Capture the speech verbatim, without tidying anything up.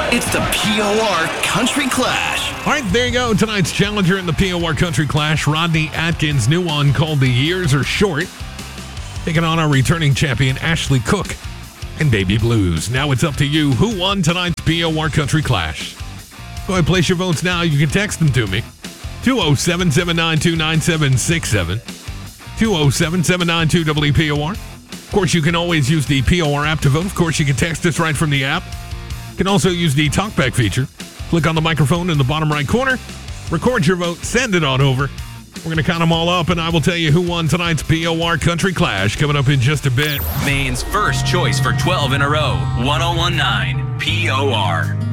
It's the P O R Country Clash. All right, there you go. Tonight's challenger in the P O R Country Clash, Rodney Atkins' new one called The Years Are Short, taking on our returning champion, Ashley Cook, and Baby Blues. Now it's up to you. Who won tonight's P O R Country Clash? Go ahead, place your votes now. You can text them to me. two oh seven, seven nine two, nine seven six seven. two oh seven, seven nine two, W P O R. Of course, you can always use the P O R app to vote. Of course, you can text us right from the app. You can also use the TalkBack feature. Click on the microphone in the bottom right corner. Record your vote. Send it on over. We're going to count them all up, and I will tell you who won tonight's P O R Country Clash coming up in just a bit. Maine's first choice for twelve in a row. ten nineteen P O R.